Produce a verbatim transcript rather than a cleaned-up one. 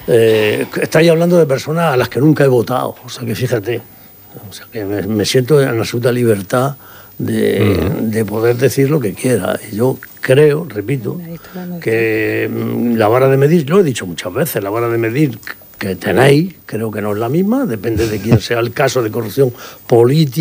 Eh, estáis hablando de personas a las que nunca he votado, o sea que fíjate, o sea que me, me siento en absoluta libertad de, uh-huh. de poder decir lo que quiera. Y yo creo, repito, que la vara de medir, lo he dicho muchas veces, la vara de medir que tenéis, creo que no es la misma, depende de quién sea el caso de corrupción política.